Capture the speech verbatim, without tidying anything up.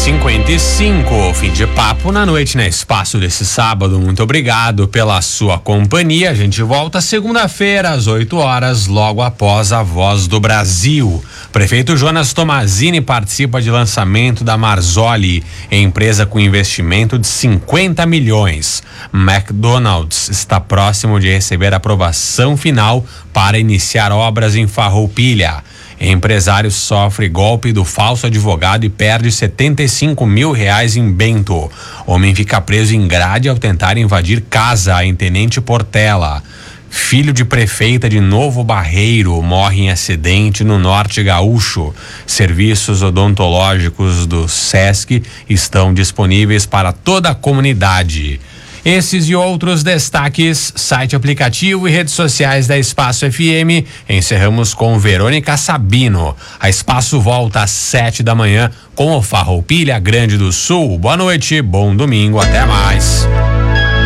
cinquenta e cinco, fim de papo na noite, né? Espaço desse sábado. Muito obrigado pela sua companhia. A gente volta segunda-feira às oito horas, logo após a Voz do Brasil. Prefeito Jonas Tomazini participa de lançamento da Marzoli, empresa com investimento de cinquenta milhões. McDonald's está próximo de receber aprovação final para iniciar obras em Farroupilha. Empresário sofre golpe do falso advogado e perde setenta e cinco mil reais em Bento. Homem fica preso em grade ao tentar invadir casa em Tenente Portela. Filho de prefeita de Novo Barreiro morre em acidente no Norte Gaúcho. Serviços odontológicos do SESC estão disponíveis para toda a comunidade. Esses e outros destaques, site, aplicativo e redes sociais da Espaço F M. Encerramos com Verônica Sabino. A Espaço volta às sete da manhã com o Farroupilha Grande do Sul. Boa noite, bom domingo, até mais.